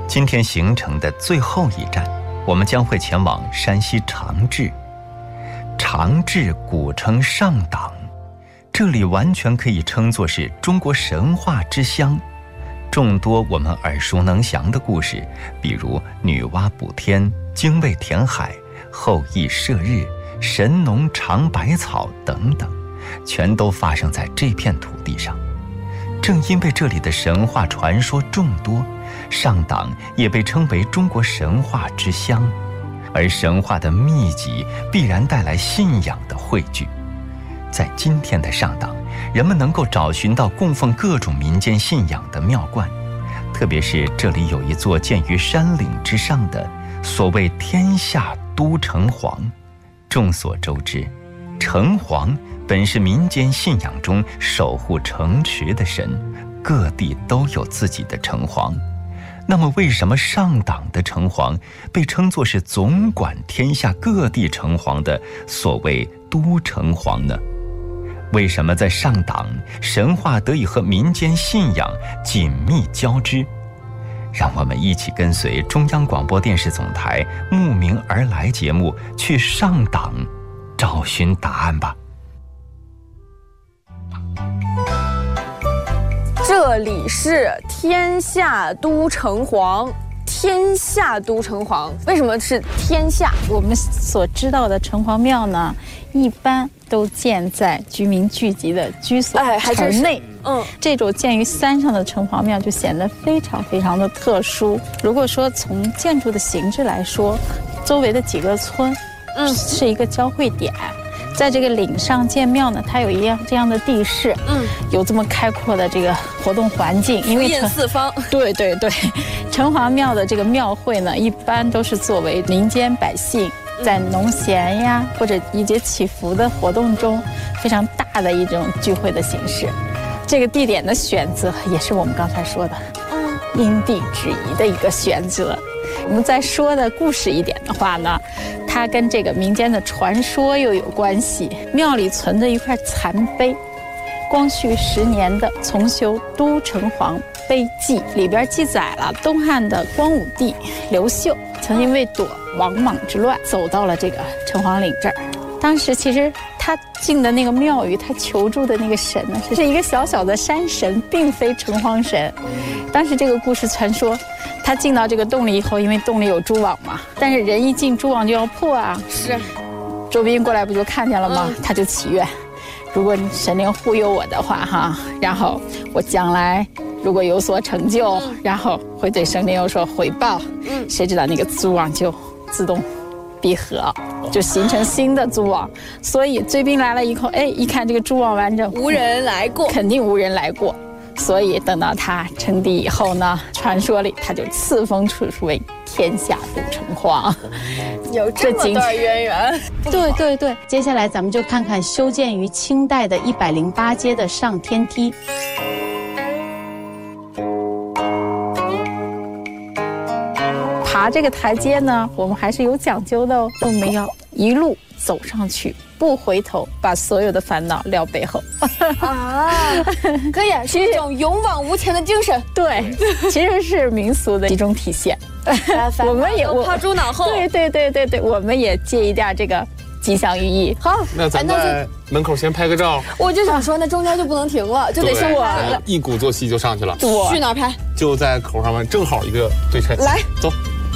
今天行程的最后一站，我们将会前往山西长治。长治古称上党，这里完全可以称作是中国神话之乡。众多我们耳熟能详的故事，比如女娲补天、精卫填海、后羿射日、神农尝百草等等，全都发生在这片土地上。正因为这里的神话传说众多，上党也被称为中国神话之乡。而神话的密集必然带来信仰的汇聚。在今天的上党，人们能够找寻到供奉各种民间信仰的庙观，特别是这里有一座建于山岭之上的所谓天下都城隍。众所周知，城隍本是民间信仰中守护城池的神，各地都有自己的城隍。那么为什么上党的城隍被称作是总管天下各地城隍的所谓都城隍呢？为什么在上党神话得以和民间信仰紧密交织？让我们一起跟随中央广播电视总台慕名而来节目去上党找寻答案吧。 这里是天下都城隍，天下都城隍，为什么是天下？ 我们所知道的城隍庙呢，一般都建在居民聚集的居所城内。这种建于山上的城隍庙就显得非常非常的特殊。如果说从建筑的形制来说，周围的几个村，是一个交汇点。在这个岭上建庙呢，它有这样的地势，有这么开阔的这个活动环境，因为四方。 对，城隍庙的这个庙会呢，一般都是作为民间百姓在农闲呀或者一节祈福的活动中非常大的一种聚会的形式。这个地点的选择也是我们刚才说的，因地制宜的一个选择。我们再说的故事一点的话呢，它跟这个民间的传说又有关系。庙里存着一块残碑，光绪10年的重修都城隍碑记，里边记载了东汉的光武帝刘秀曾因为躲王莽之乱，走到了这个城隍岭这儿。当时其实他进的那个庙宇，他求助的那个神呢，是一个小小的山神，并非城隍神。当时这个故事传说，他进到这个洞里以后，因为洞里有蛛网嘛，但是人一进蛛网就要破啊。是，周斌过来不就看见了吗？他就祈愿，如果神灵护佑我的话哈，然后我将来如果有所成就，然后会对神灵有所回报。谁知道那个蛛网就自动闭合，就形成新的蛛网。所以追兵来了以后，一看这个蛛网完整， 无人来过， 肯定无人来过。所以等到他称帝以后呢，传说里他就赐封出为天下都城隍。 有这么段渊源。 对，接下来咱们就看看修建于清代的108阶的上天梯。 爬这个台阶呢，我们还是有讲究的哦，我们要一路走上去，不回头，把所有的烦恼撂背后。 可以，是一种勇往无前的精神。 对，其实是民俗的一种体现。我们也抛诸脑后。 对，我们也借一点这个吉祥寓意。 好， 那咱在门口先拍个照。 我就想说，那中间就不能停了，就得先拍了。 一鼓作气就上去了。 去哪儿拍？ 就在口上面，正好一个对称。 来， 走。